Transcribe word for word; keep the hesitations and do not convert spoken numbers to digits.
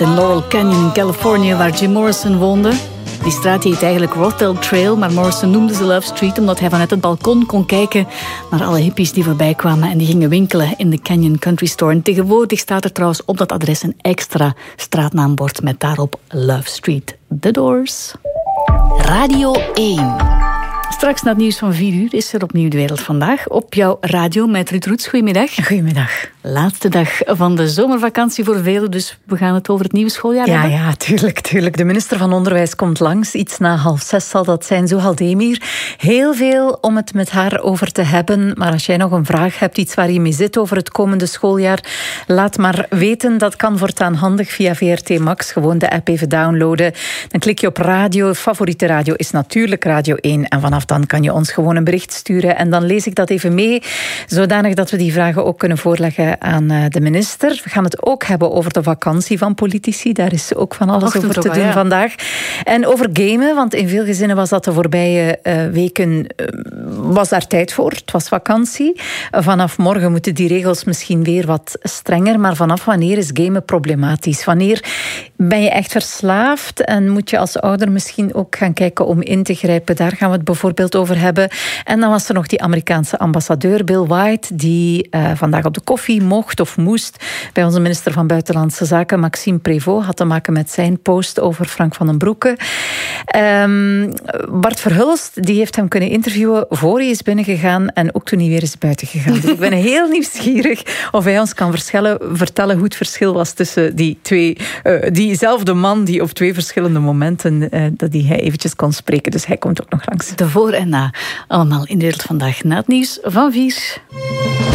In Laurel Canyon in Californië, waar Jim Morrison woonde. Die straat heet eigenlijk Rothel Trail, maar Morrison noemde ze Love Street omdat hij vanuit het balkon kon kijken naar alle hippies die voorbij kwamen en die gingen winkelen in de Canyon Country Store. En tegenwoordig staat er trouwens op dat adres een extra straatnaambord met daarop Love Street. The Doors. Radio één. Straks na het nieuws van vier uur is er opnieuw De Wereld Vandaag op jouw radio met Ruud Roets. Goedemiddag. Goedemiddag. Laatste dag van de zomervakantie voor velen, dus we gaan het over het nieuwe schooljaar ja, hebben. Ja, tuurlijk, tuurlijk. De minister van Onderwijs komt langs. Iets na half zes zal dat zijn. Zuhal Demir. Heel veel om het met haar over te hebben. Maar als jij nog een vraag hebt, iets waar je mee zit over het komende schooljaar, laat maar weten. Dat kan voortaan handig via V R T Max. Gewoon de app even downloaden. Dan klik je op radio. Favoriete radio is natuurlijk Radio één. En vanaf dan kan je ons gewoon een bericht sturen. En dan lees ik dat even mee, zodanig dat we die vragen ook kunnen voorleggen aan de minister. We gaan het ook hebben over de vakantie van politici. Daar is ook van alles Ochtend over te toch, doen ja. vandaag. En over gamen, want in veel gezinnen was dat de voorbije uh, weken uh, was daar tijd voor. Het was vakantie. Uh, vanaf morgen moeten die regels misschien weer wat strenger. Maar vanaf wanneer is gamen problematisch? Wanneer ben je echt verslaafd en moet je als ouder misschien ook gaan kijken om in te grijpen? Daar gaan we het bijvoorbeeld over hebben. En dan was er nog die Amerikaanse ambassadeur Bill White, die uh, vandaag op de koffie mocht of moest bij onze minister van Buitenlandse Zaken, Maxime Prévost, had te maken met zijn post over Frank van den Broeke. Um, Bart Verhulst, die heeft hem kunnen interviewen voor hij is binnengegaan en ook toen hij weer is buiten gegaan. Dus ik ben heel nieuwsgierig of hij ons kan vertellen hoe het verschil was tussen die twee, uh, diezelfde man die op twee verschillende momenten uh, dat hij eventjes kon spreken. Dus hij komt ook nog langs. De voor en na. Allemaal in De Wereld Vandaag na het nieuws van vier.